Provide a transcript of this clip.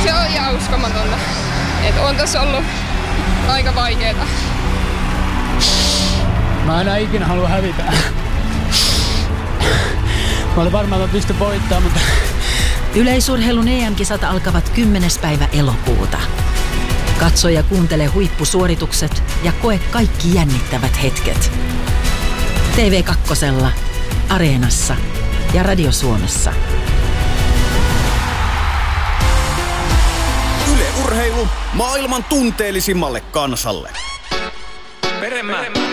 Se on ihan uskomatonta. On tässä ollut aika vaikeeta. Mä enää ikinä halua hävitä. Mä olin varmaan, että mä pystyn voittamaan, mutta... Yleisurheilun EM-kisat alkavat 10. päivä elokuuta. Katso ja kuuntele huippusuoritukset ja koe kaikki jännittävät hetket. TV2, Areenassa ja Radio Suomessa. Yle Urheilu maailman tunteellisimmalle kansalle. Peremä.